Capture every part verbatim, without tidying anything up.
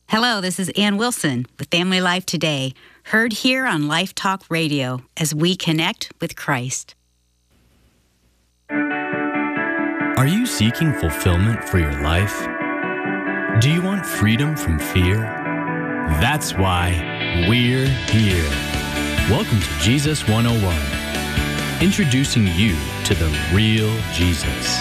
Hello, this is Ann Wilson with Family Life Today, heard here on Life Talk Radio as we connect with Christ. Are you seeking fulfillment for your life? Do you want freedom from fear? That's why we're here. Welcome to Jesus one oh one, introducing you to the real Jesus.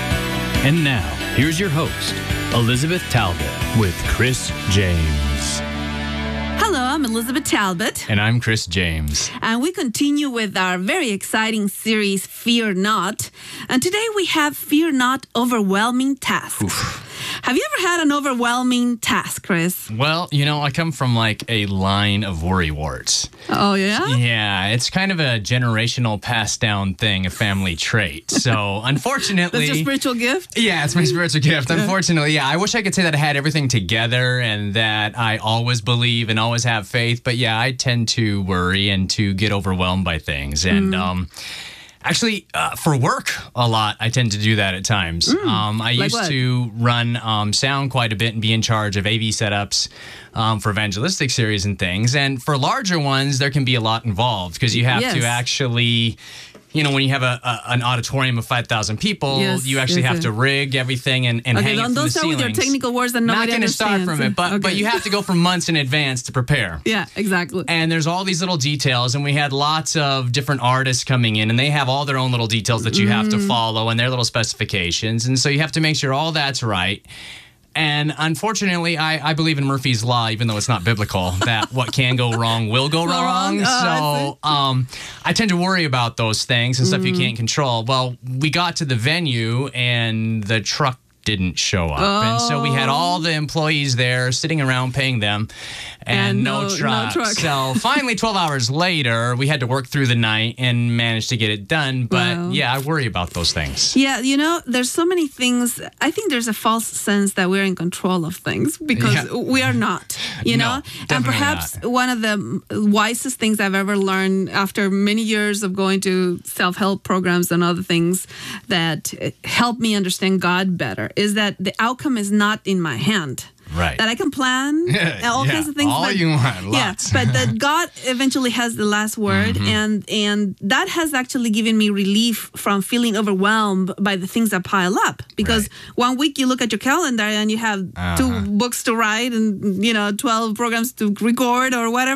And now, here's your host, Elizabeth Talbot, with Chris James. Hello, I'm Elizabeth Talbot. And I'm Chris James. And we continue with our very exciting series, Fear Not. And today we have Fear Not Overwhelming Tasks. Oof. Have you ever had an overwhelming task, Chris? Well, you know, I come from like a line of worrywarts. Oh, yeah? Yeah, it's kind of a generational passed down thing, a family trait. So, unfortunately... That's your spiritual gift? Yeah, it's my spiritual gift. Unfortunately, yeah, I wish I could say that I had everything together and that I always believe and always have faith. But yeah, I tend to worry and to get overwhelmed by things. And, mm. um... Actually, uh, for work a lot, I tend to do that at times. Mm, um, I like used what? to run um, sound quite a bit and be in charge of A V setups um, for evangelistic series and things. And for larger ones, there can be a lot involved because you have yes. to actually... You know, when you have a, a an auditorium of five thousand people, yes, you actually yes, have yes. to rig everything and, and okay, hang it from don't the start ceilings. with your technical words that nobody Not going to start from it, but, okay. but you have to go for months in advance to prepare. Yeah, exactly. And there's all these little details, and we had lots of different artists coming in, and they have all their own little details that you mm. have to follow and their little specifications. And so you have to make sure all that's right. And unfortunately, I, I believe in Murphy's Law, even though it's not biblical, that what can go wrong will go wrong. wrong. Oh, so um, I tend to worry about those things and stuff mm. you can't control. Well, we got to the venue and the truck didn't show up. Oh. And so we had all the employees there sitting around paying them and, and no, no, truck. no truck. So finally, twelve hours later, we had to work through the night and managed to get it done. But wow. yeah, I worry about those things. Yeah, you know, there's so many things. I think there's a false sense that we're in control of things because Yeah. we are not, you No, know? And definitely perhaps not. one of the wisest things I've ever learned after many years of going to self-help programs and other things that help me understand God better is that the outcome is not in my hand. Right. That I can plan all yeah, kinds of things. all but, you want, lots. Yeah, but that God eventually has the last word, Mm-hmm. and and that has actually given me relief from feeling overwhelmed by the things that pile up. Because Right. one week you look at your calendar and you have Uh-huh. two books to write and you know twelve programs to record or whatever.